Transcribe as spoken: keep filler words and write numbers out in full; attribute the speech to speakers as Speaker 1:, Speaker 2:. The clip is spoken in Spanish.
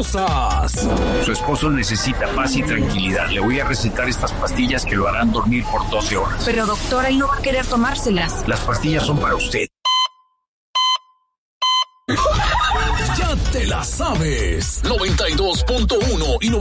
Speaker 1: poderosas.
Speaker 2: Su esposo necesita paz y tranquilidad. Le voy a recetar estas pastillas que lo harán dormir por doce horas.
Speaker 3: Pero doctora, él no va a querer tomárselas.
Speaker 2: Las pastillas son para usted.
Speaker 1: Ya te la sabes. noventa y dos punto uno y noventa